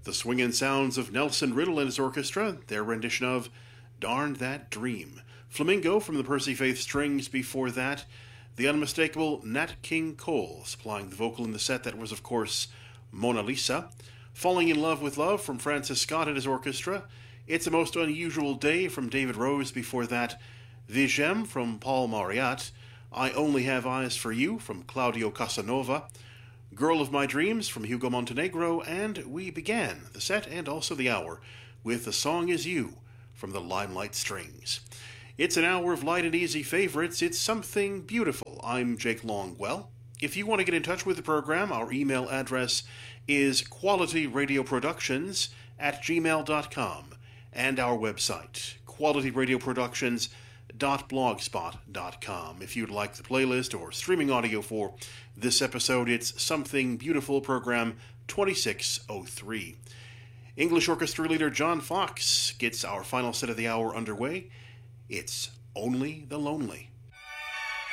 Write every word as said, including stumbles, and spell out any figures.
The swinging sounds of Nelson Riddle and his orchestra, their rendition of Darn That Dream. Flamingo from the Percy Faith Strings before that. The unmistakable Nat King Cole supplying the vocal in the set. That was, of course, Mona Lisa. Falling in Love with Love from Francis Scott and his orchestra. It's a Most Unusual Day from David Rose before that. Vigem from Paul Mauriat. I Only Have Eyes for You from Claudio Casanova. Girl of My Dreams from Hugo Montenegro. And we began the set and also the hour with The Song Is You from the Limelight Strings. It's an hour of light and easy favorites. It's something beautiful. I'm Jake Longwell. If you want to get in touch with the program, our email address is qualityradioproductions at gmail dot com, and our website, qualityradioproductions dot blogspot dot com. If you'd like the playlist or streaming audio for this episode, it's Something Beautiful Program twenty-six oh three. English orchestra leader John Fox gets our final set of the hour underway. It's Only the Lonely.